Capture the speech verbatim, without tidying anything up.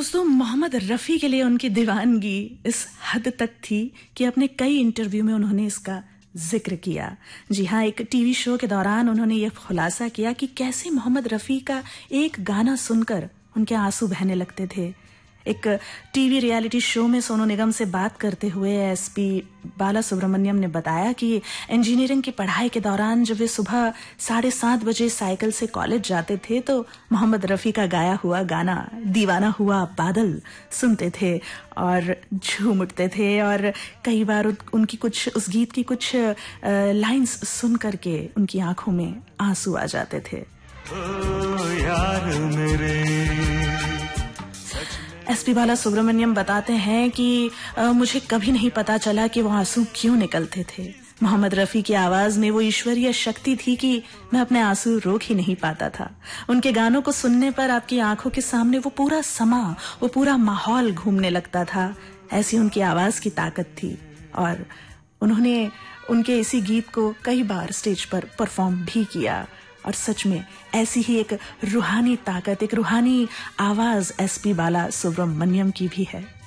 दोस्तों, मोहम्मद रफ़ी के लिए उनकी दीवानगी इस हद तक थी कि अपने कई इंटरव्यू में उन्होंने इसका जिक्र किया। जी हाँ, एक टीवी शो के दौरान उन्होंने ये खुलासा किया कि कैसे मोहम्मद रफ़ी का एक गाना सुनकर उनके आंसू बहने लगते थे। एक टीवी रियलिटी शो में सोनू निगम से बात करते हुए एसपी बाला सुब्रमण्यम ने बताया कि इंजीनियरिंग की पढ़ाई के दौरान जब वे सुबह साढ़े सात बजे साइकिल से कॉलेज जाते थे तो मोहम्मद रफ़ी का गाया हुआ गाना दीवाना हुआ बादल सुनते थे और झूम उठते थे, और कई बार उनकी कुछ उस गीत की कुछ लाइंस सुन करके उनकी आंखों में आंसू आ जाते थे। ओ यार मेरे। एसपी बाला सुब्रमण्यम बताते हैं कि आ, मुझे कभी नहीं पता चला कि वो आंसू क्यों निकलते थे। मोहम्मद रफ़ी की आवाज में वो ईश्वरीय शक्ति थी कि मैं अपने आंसू रोक ही नहीं पाता था। उनके गानों को सुनने पर आपकी आंखों के सामने वो पूरा समा, वो पूरा माहौल घूमने लगता था। ऐसी उनकी आवाज की ताकत थी और उन्होंने उनके इसी गीत को कई बार स्टेज पर परफॉर्म भी किया। और सच में ऐसी ही एक रूहानी ताकत, एक रूहानी आवाज एसपी बाला सुब्रमण्यम की भी है।